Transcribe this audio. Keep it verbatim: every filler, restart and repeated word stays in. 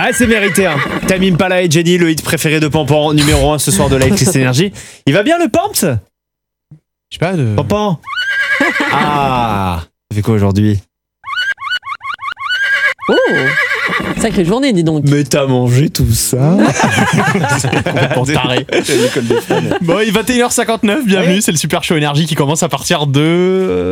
Ah, c'est mérité, hein. Tame Impala et Jenny, le hit préféré de Pampan, numéro un ce soir de la Triste Énergie. Il va bien le Pamps? Je sais pas, de... Pampan. Ah, ça fait quoi aujourd'hui? Oh, sacrée journée, dis donc. Mais t'as mangé tout ça? complètement taré. Bon, il est vingt et une heures cinquante-neuf, bienvenue, Ouais. c'est le Super Show Énergie qui commence à partir de...